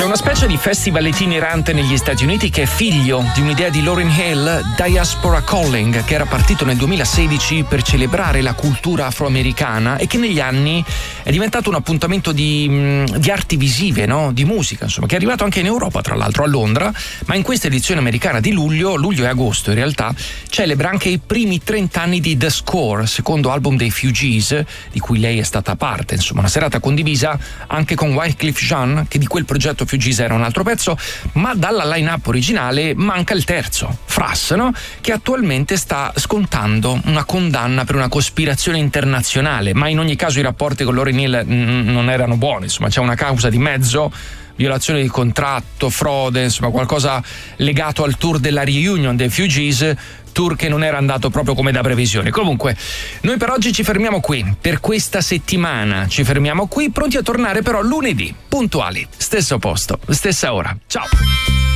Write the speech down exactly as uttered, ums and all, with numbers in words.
C'è una specie di festival itinerante negli Stati Uniti che è figlio di un'idea di Lauryn Hill, Diaspora Calling, che era partito nel duemilasedici per celebrare la cultura afroamericana e che negli anni è diventato un appuntamento di, di arti visive, no? Di musica, insomma, che è arrivato anche in Europa, tra l'altro a Londra, ma in questa edizione americana di luglio, luglio e agosto in realtà, celebra anche i primi trent'anni di The Score, secondo album dei Fugees, di cui lei è stata parte, insomma, una serata condivisa anche con Wyclef Jean, che di quel progetto Fugees era un altro pezzo, ma dalla line-up originale manca il terzo, Frass, no? Che attualmente sta scontando una condanna per una cospirazione internazionale, ma in ogni caso i rapporti con Lauryn Hill n- non erano buoni, insomma c'è una causa di mezzo, violazione di contratto, frode, insomma qualcosa legato al tour della reunion dei Fugees, tour che non era andato proprio come da previsioni. Comunque, noi per oggi ci fermiamo qui, per questa settimana ci fermiamo qui, pronti a tornare però lunedì, puntuali, stesso posto, stessa ora. Ciao!